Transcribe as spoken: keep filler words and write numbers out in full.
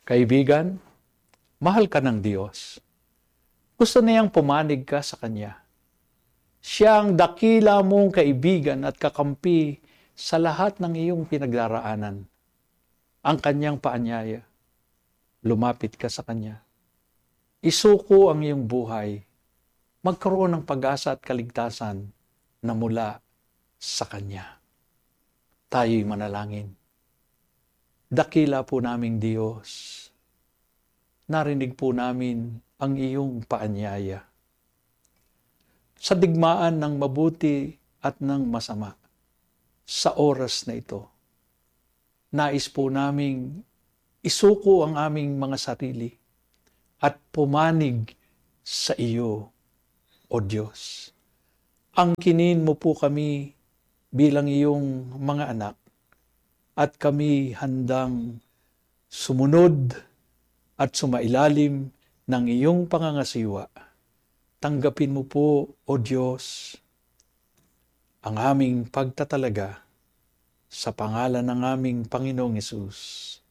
Kaibigan, mahal ka ng Diyos. Gusto niyang pumanig ka sa Kanya. Siya ang dakila mong kaibigan at kakampi sa lahat ng iyong pinagdaraanan. Ang Kanyang paanyaya. Lumapit ka sa Kanya. Isuko ang iyong buhay. Magkaroon ng pag-asa at kaligtasan na mula sa Kanya. Tayo'y manalangin. Dakila po naming Diyos. Narinig po namin ang iyong paanyaya. Sa digmaan ng mabuti at ng masama, sa oras na ito, nais po naming isuko ang aming mga sarili at pumanig sa iyo, O Diyos. Angkinin mo po kami bilang iyong mga anak at kami handang sumunod at sumailalim ng iyong pangangasiwa. Tanggapin mo po, O Diyos, ang aming pagtatalaga sa pangalan ng aming Panginoong Hesus.